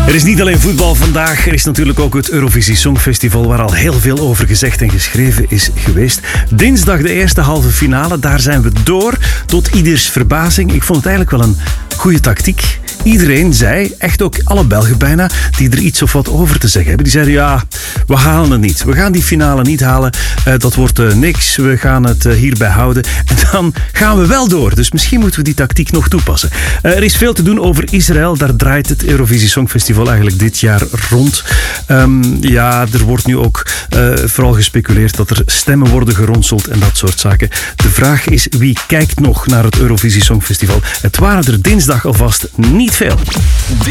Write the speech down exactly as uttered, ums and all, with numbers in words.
Er is niet alleen voetbal vandaag, er is natuurlijk ook het Eurovisie Songfestival waar al heel veel over gezegd en geschreven is geweest. Dinsdag de eerste halve finale, daar zijn we door. Tot ieders verbazing. Ik vond het eigenlijk wel een goede tactiek. Iedereen zei, echt ook alle Belgen bijna, die er iets of wat over te zeggen hebben. Die zeiden, ja, we halen het niet. We gaan die finale niet halen. Uh, dat wordt uh, niks. We gaan het uh, hierbij houden. En dan gaan we wel door. Dus misschien moeten we die tactiek nog toepassen. Uh, er is veel te doen over Israël. Daar draait het Eurovisie Songfestival eigenlijk dit jaar rond. Um, ja, er wordt nu ook uh, vooral gespeculeerd dat er stemmen worden geronseld en dat soort zaken. De vraag is, wie kijkt nog naar het Eurovisie Songfestival? Het waren er dinsdag alvast niet veel.